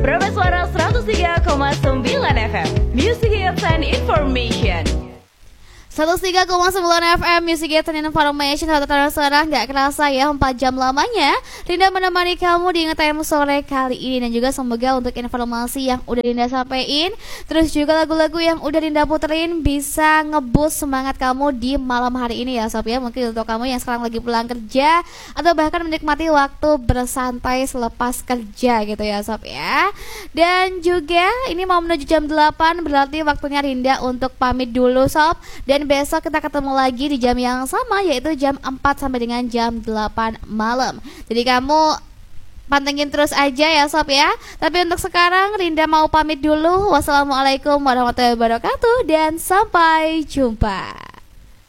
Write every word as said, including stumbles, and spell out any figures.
Perbe Suara seratus tiga koma sembilan F M, Music Hits and Information. seratus tiga koma sembilan F M Music Hits and Information. Satu suara nggak kerasa ya, empat jam lamanya Rinda menemani kamu di Ngetime sore kali ini. Dan juga semoga untuk informasi yang udah Rinda sampaikan, terus juga lagu-lagu yang udah Rinda puterin bisa ngeboost semangat kamu di malam hari ini ya Sob ya. Mungkin untuk kamu yang sekarang lagi pulang kerja atau bahkan menikmati waktu bersantai selepas kerja gitu ya Sob ya. Dan juga ini mau menuju jam delapan, berarti waktunya Rinda untuk pamit dulu Sob. Dan besok kita ketemu lagi di jam yang sama, yaitu jam empat sampai dengan jam delapan malam. Jadi kamu pantengin terus aja ya Sob ya. Tapi untuk sekarang Rinda mau pamit dulu. Wassalamualaikum warahmatullahi wabarakatuh dan sampai jumpa.